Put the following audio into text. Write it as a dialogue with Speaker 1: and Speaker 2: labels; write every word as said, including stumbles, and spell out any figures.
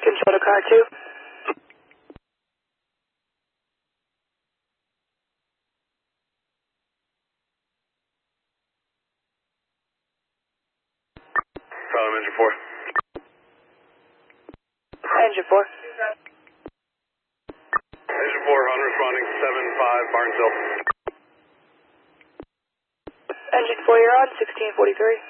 Speaker 1: control to car two.
Speaker 2: Problem engine four.
Speaker 1: Engine four.
Speaker 2: Engine four, on responding, seven five Barnesville.
Speaker 1: Engine four, you're on, sixteen forty-three.